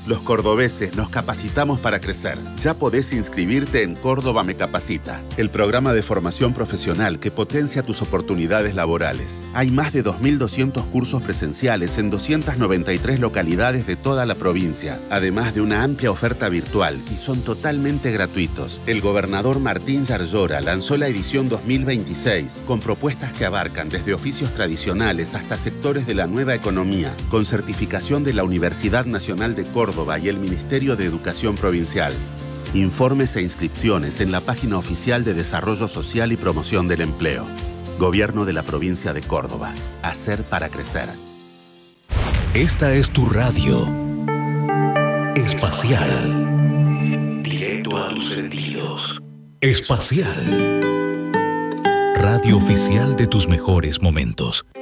Los cordobeses nos capacitamos para crecer. Ya podés inscribirte en Córdoba Me Capacita, el programa de formación profesional que potencia tus oportunidades laborales. Hay más de 2.200 cursos presenciales en 293 localidades de toda la provincia, además de una amplia oferta virtual, y son totalmente gratuitos. El gobernador Martín Yarlora lanzó la edición 2026 con propuestas que abarcan desde oficios tradicionales hasta sectores de la nueva economía, con certificación de la Universidad Nacional de Córdoba y el Ministerio de Educación Provincial. Informes e inscripciones en la página oficial de Desarrollo Social y Promoción del Empleo. Gobierno de la Provincia de Córdoba. Hacer para crecer. Esta es tu radio. Espacial. Directo a tus sentidos. Espacial. Radio oficial de tus mejores momentos.